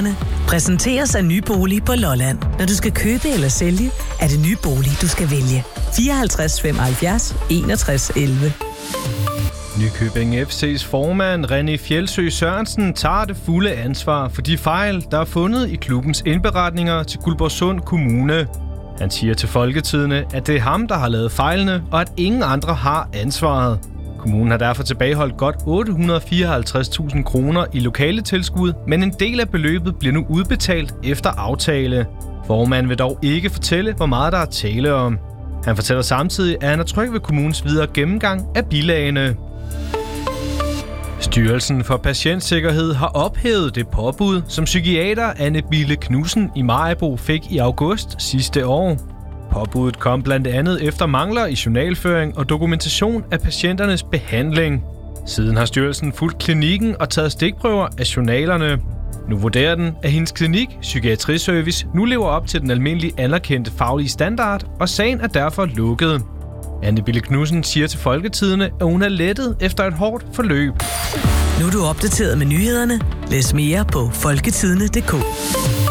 Nyhederne præsenteres af Nye Bolig på Lolland. Når du skal købe eller sælge, er det Nye Bolig, du skal vælge. 54 75 61 11. Nykøbing FC's formand René Fjeldsø Sørensen tager det fulde ansvar for de fejl, der er fundet i klubbens indberetninger til Guldborgsund Kommune. Han siger til Folketidende, at det er ham, der har lavet fejlene, og at ingen andre har ansvaret. Kommunen har derfor tilbageholdt godt 854.000 kroner i lokale tilskud, men en del af beløbet bliver nu udbetalt efter aftale. Formanden vil dog ikke fortælle, hvor meget der er tale om. Han fortæller samtidig, at han er tryg ved kommunens videre gennemgang af bilagene. Styrelsen for Patientsikkerhed har ophævet det påbud, som psykiater Anne Bille Knudsen i Maribo fik i august sidste år. Påbuddet kom blandt andet efter mangler i journalføring og dokumentation af patienternes behandling. Siden har styrelsen fulgt klinikken og taget stikprøver af journalerne. Nu vurderer den, at hendes klinik, Psykiatriservice, nu lever op til den almindelige anerkendte faglige standard, og sagen er derfor lukket. Anne Bille Knudsen siger til Folketidende, at hun er lettet efter et hårdt forløb. Nu er du opdateret med nyhederne. Læs mere på folketidende.dk.